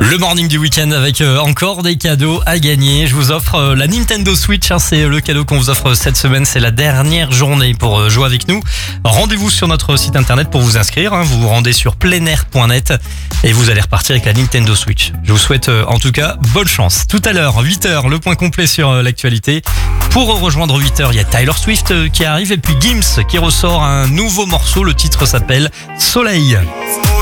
Le morning du week-end avec encore des cadeaux à gagner. Je vous offre la Nintendo Switch, c'est le cadeau qu'on vous offre cette semaine. C'est la dernière journée pour jouer avec nous. Rendez-vous sur notre site internet pour vous inscrire. Vous vous rendez sur pleinair.net et vous allez repartir avec la Nintendo Switch. Je vous souhaite en tout cas bonne chance. Tout à l'heure, 8h, le point complet sur l'actualité. Pour rejoindre 8h, il y a Taylor Swift qui arrive et puis Gims qui ressort un nouveau morceau. Le titre s'appelle Soleil.